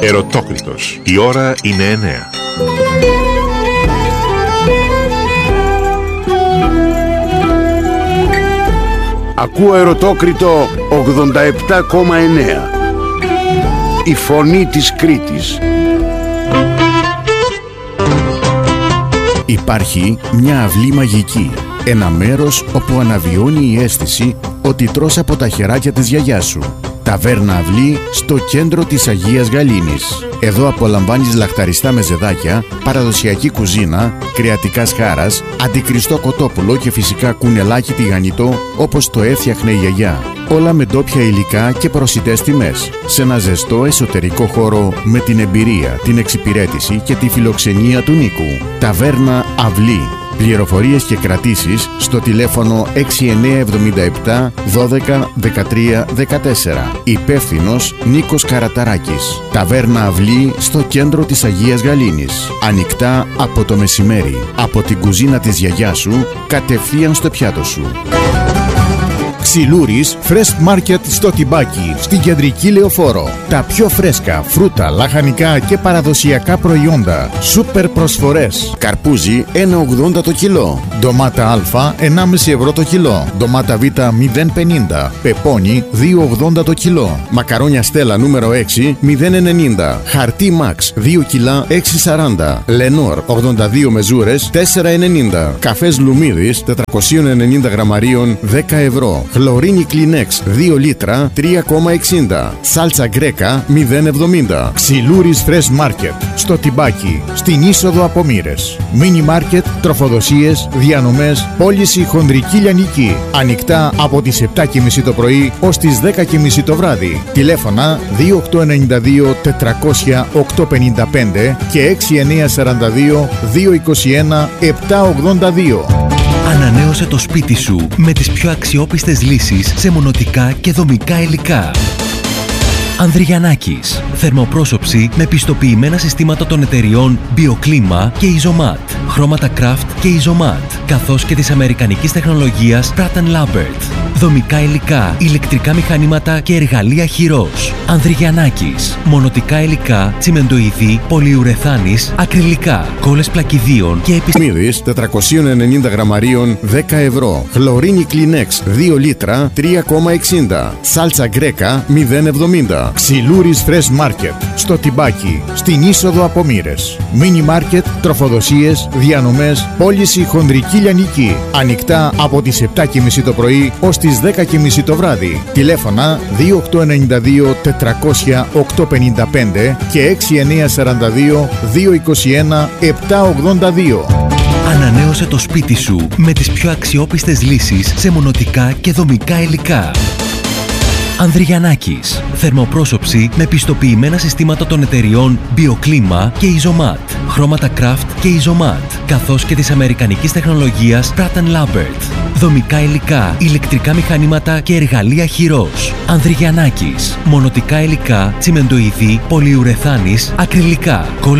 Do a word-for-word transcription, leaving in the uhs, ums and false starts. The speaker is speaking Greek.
Ερωτόκριτος. Η ώρα είναι εννέα. Ακούω Ερωτόκριτο ογδόντα επτά κόμμα εννέα. Η φωνή της Κρήτης. Υπάρχει μια αυλή μαγική. Ένα μέρος όπου αναβιώνει η αίσθηση ότι τρως από τα χεράκια της γιαγιάς σου. Ταβέρνα Αυλή στο κέντρο της Αγίας Γαλήνης. Εδώ απολαμβάνεις λαχταριστά μεζεδάκια, παραδοσιακή κουζίνα, κρεατικά σχάρας, αντικριστό κοτόπουλο και φυσικά κουνελάκι τηγανιτό όπως το έφτιαχνε η γιαγιά. Όλα με ντόπια υλικά και προσιτές τιμές. Σε ένα ζεστό εσωτερικό χώρο με την εμπειρία, την εξυπηρέτηση και τη φιλοξενία του Νίκου. Ταβέρνα Αυλή. Πληροφορίες και κρατήσεις στο τηλέφωνο έξι εννέα εβδομήντα επτά δώδεκα δεκατρία δεκατέσσερα. Υπεύθυνος Νίκος Καραταράκης. Ταβέρνα Αυλή στο κέντρο της Αγίας Γαλήνης. Ανοιχτά από το μεσημέρι. Από την κουζίνα της γιαγιάς σου κατευθείαν στο πιάτο σου. Ξυλούρης Fresh Market στο Τιμπάκι, στην κεντρική Λεωφόρο. Τα πιο φρέσκα φρούτα, λαχανικά και παραδοσιακά προϊόντα. Σούπερ προσφορές. Καρπούζι ένα ογδόντα το κιλό. Ντομάτα Α ενάμιση ευρώ το κιλό. Ντομάτα Β μηδέν πενήντα. Πεπόνι δύο ογδόντα το κιλό. Μακαρόνια Στέλλα νούμερο έξι μηδέν ενενήντα. Χαρτί Max δύο κιλά έξι σαράντα. Λενόρ ογδόντα δύο μεζούρες τέσσερα ενενήντα. Καφές Λουμίδης τετρακόσια ενενήντα γραμμαρίων δέκα ευρώ. Χλωρίνη Kleenex δύο λίτρα τρία κόμμα εξήντα. Σάλτσα γκρέκα μηδέν εβδομήντα. Ξυλούρης Fresh Market στο Τιμπάκι, στην είσοδο από Μοίρες. Μίνι μάρκετ, τροφοδοσίες, διανομές, πώληση χονδρική λιανική. Ανοιχτά από τις επτά και μισή το πρωί ως τις δέκα και μισή το βράδυ. Τηλέφωνα δύο οκτώ εννιά δύο τετρακόσια οκτώ πενήντα πέντε και έξι εννέα σαράντα δύο δύο είκοσι ένα επτά ογδόντα δύο. Ανανέωσε το σπίτι σου με τις πιο αξιόπιστες λύσεις σε μονοτικά και δομικά υλικά. Ανδριγιαννάκης. Θερμοπρόσωψη με πιστοποιημένα συστήματα των εταιριών BioClima και Isomat. Χρώματα Craft και Isomat. Καθώς και της αμερικανικής τεχνολογίας Pratt and Lambert. Δομικά υλικά, ηλεκτρικά μηχανήματα και εργαλεία χειρός. Ανδριγιαννάκης. Μονοτικά υλικά, τσιμεντοειδή, πολυουρεθάνης, ακριλικά, κόλλες πλακιδίων και επισμίδης τετρακόσια ενενήντα γραμμαρίων δέκα ευρώ. Χλωρίνη Kleenex δύο λίτρα τρία κόμμα εξήντα. Σάλτσα γκρέκα μηδέν εβδομήντα. Ξυλούρης Fresh Market στο Τιμπάκι, στην είσοδο από Μοίρες. Μίνι μάρκετ, τροφοδοσίες, διανομές, πώληση χονδρική λιανική. Ανοιχτά από τις επτά και μισή το πρωί ως τις δέκα και μισή το βράδυ. Τηλέφωνα δύο οκτώ εννιά δύο τετρακόσια οκτώ πενήντα πέντε και έξι εννέα σαράντα δύο δύο είκοσι ένα επτά ογδόντα δύο. Ανανέωσε το σπίτι σου με τις πιο αξιόπιστες λύσεις σε μονοτικά και δομικά υλικά. Ανδριγιαννάκης. Θερμοπρόσωψη με πιστοποιημένα συστήματα των εταιριών BioClima και Isomat. Χρώματα Craft και Isomat. Καθώς και της αμερικανικής τεχνολογίας Pratt and Lambert. Δομικά υλικά, ηλεκτρικά μηχανήματα και εργαλεία χειρός. Ανδριγιαννάκης. Μονοτικά υλικά, τσιμεντοειδή, πολυουρεθάνης, ακριλικά, κόλλες